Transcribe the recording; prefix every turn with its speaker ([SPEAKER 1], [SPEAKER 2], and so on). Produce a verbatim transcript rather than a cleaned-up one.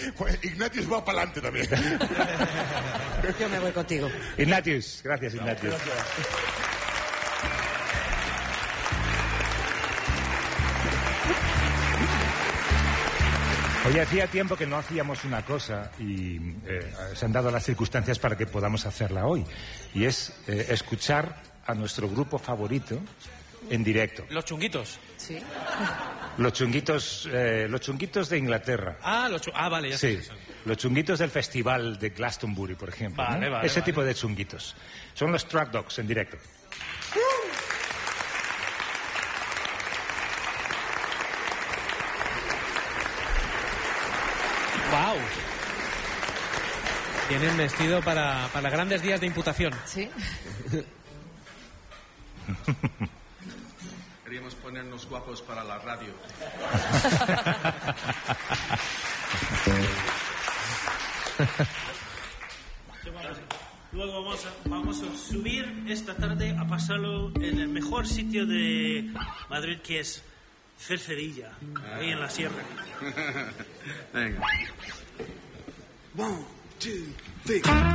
[SPEAKER 1] Pues Ignatius va para adelante también.
[SPEAKER 2] Yo me voy contigo.
[SPEAKER 3] Ignatius, gracias, Ignatius. No, gracias. Hoy hacía tiempo que no hacíamos una cosa y eh, se han dado las circunstancias para que podamos hacerla hoy. Y es eh, escuchar a nuestro grupo favorito en directo.
[SPEAKER 4] Los Chunguitos.
[SPEAKER 2] Sí.
[SPEAKER 3] Los Chunguitos, eh, los Chunguitos de Inglaterra.
[SPEAKER 4] Ah, los chu- ah vale, ya
[SPEAKER 3] Sí,
[SPEAKER 4] sé.
[SPEAKER 3] los Chunguitos del festival de Glastonbury, por ejemplo.
[SPEAKER 4] Vale,
[SPEAKER 3] ¿no?
[SPEAKER 4] vale,
[SPEAKER 3] Ese
[SPEAKER 4] vale.
[SPEAKER 3] tipo de Chunguitos. Son los Track Dogs en directo.
[SPEAKER 4] Wow. Tienen vestido para, para grandes días de imputación.
[SPEAKER 2] Sí.
[SPEAKER 5] Queríamos ponernos guapos para la radio.
[SPEAKER 6] Luego vamos a, vamos a subir esta tarde a pasarlo en el mejor sitio de Madrid, que es Cercerilla, ahí en la sierra.
[SPEAKER 5] Venga.
[SPEAKER 7] One, two, three.